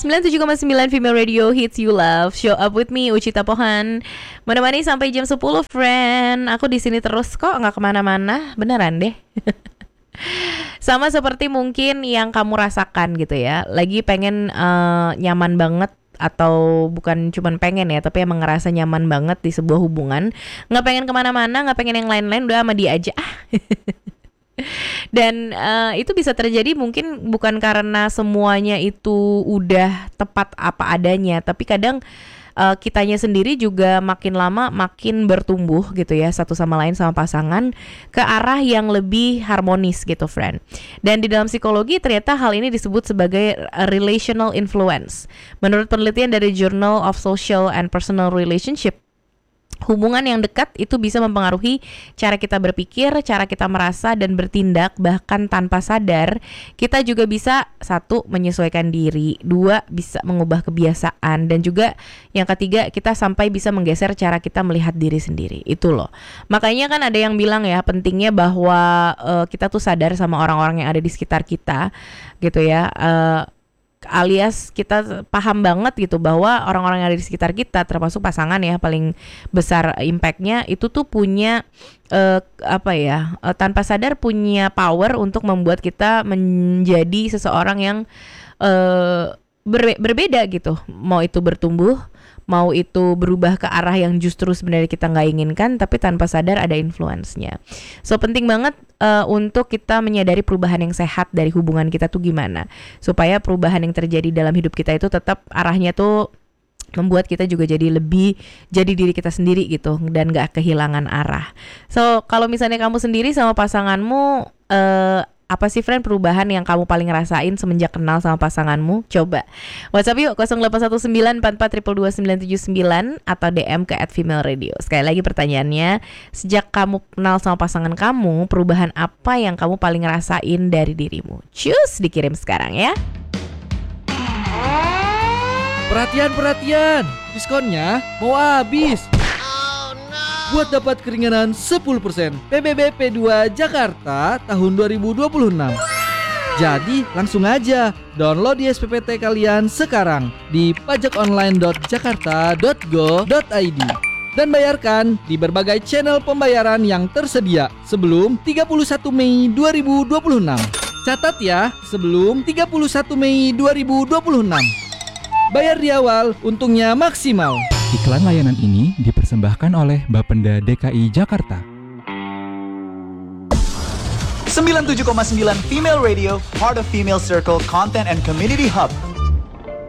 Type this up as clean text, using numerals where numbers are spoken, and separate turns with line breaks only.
97,9 Female Radio Hits You Love. Show up with me, Uci Tapohan. Menemani sampai jam 10, friend. Aku di sini terus kok, nggak kemana-mana. Beneran deh. Sama seperti mungkin yang kamu rasakan gitu ya. Lagi pengen nyaman banget, atau bukan cuman pengen ya, tapi emang ngerasa nyaman banget di sebuah hubungan. Nggak pengen kemana-mana, nggak pengen yang lain-lain, udah sama dia aja. Dan itu bisa terjadi mungkin bukan karena semuanya itu udah tepat apa adanya, tapi kadang kitanya sendiri juga makin lama makin bertumbuh gitu ya, satu sama lain sama pasangan ke arah yang lebih harmonis gitu, friend. Dan di dalam psikologi ternyata hal ini disebut sebagai relational influence. Menurut penelitian dari Journal of Social and Personal Relationship, hubungan yang dekat itu bisa mempengaruhi cara kita berpikir, cara kita merasa dan bertindak. Bahkan tanpa sadar, kita juga bisa, satu, menyesuaikan diri, dua, bisa mengubah kebiasaan, dan juga yang ketiga, kita sampai bisa menggeser cara kita melihat diri sendiri. Itu loh. Makanya kan ada yang bilang ya, pentingnya bahwa kita tuh sadar sama orang-orang yang ada di sekitar kita gitu ya. Alias kita paham banget gitu bahwa orang-orang yang ada di sekitar kita, termasuk pasangan ya, paling besar impactnya itu tuh punya tanpa sadar punya power untuk membuat kita menjadi seseorang yang berbeda gitu. Mau itu bertumbuh, mau itu berubah ke arah yang justru sebenarnya kita nggak inginkan, tapi tanpa sadar ada influence-nya. So penting banget untuk kita menyadari perubahan yang sehat dari hubungan kita tuh gimana, supaya perubahan yang terjadi dalam hidup kita itu tetap arahnya tuh membuat kita juga jadi lebih jadi diri kita sendiri gitu, dan gak kehilangan arah. So kalau misalnya kamu sendiri sama pasanganmu, apa sih, friend, perubahan yang kamu paling rasain semenjak kenal sama pasanganmu? Coba WhatsApp yuk 0819442299 atau DM ke @female_radio. Sekali lagi pertanyaannya, sejak kamu kenal sama pasangan kamu, perubahan apa yang kamu paling rasain dari dirimu? Cus, dikirim sekarang ya.
Perhatian, diskonnya mau habis. Buat dapat keringanan 10% PBB P2 Jakarta tahun 2026. Jadi langsung aja download di SPPT kalian sekarang di pajakonline.jakarta.go.id dan bayarkan di berbagai channel pembayaran yang tersedia sebelum 31 Mei 2026. Catat ya, sebelum 31 Mei 2026. Bayar di awal, untungnya maksimal.
Iklan layanan ini dipersembahkan oleh Bapenda DKI Jakarta.
97,9 Female Radio, part of Female Circle Content and Community Hub.